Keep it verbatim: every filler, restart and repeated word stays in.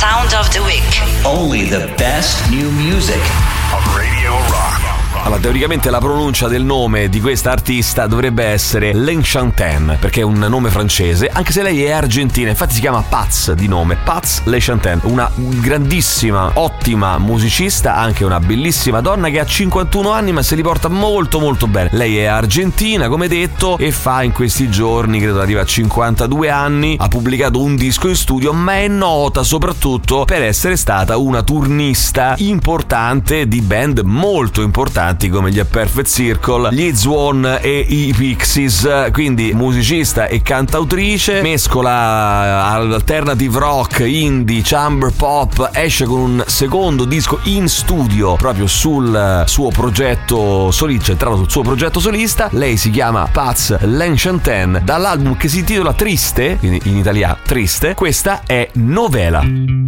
Sound of the Week. Only the best new music on Radio Rock. Allora, teoricamente la pronuncia del nome di questa artista dovrebbe essere L'Enchantin, perché è un nome francese, anche se lei è argentina, infatti si chiama Paz di nome, Paz L'Enchantin, una grandissima, ottima musicista, anche una bellissima donna che ha cinquantuno anni ma se li porta molto molto bene. Lei è argentina, come detto, e fa in questi giorni, credo arriva a cinquantadue anni, ha pubblicato un disco in studio, ma è nota soprattutto per essere stata una turnista importante di band molto importanti come gli A Perfect Circle, gli Swan e i Pixies, quindi musicista e cantautrice, mescola alternative rock, indie, chamber pop, esce con un secondo disco in studio proprio sul suo progetto solista, centrato sul suo progetto solista. Lei si chiama Paz L'Enchantin, dall'album che si intitola Triste, quindi in italiano Triste, questa è Novela.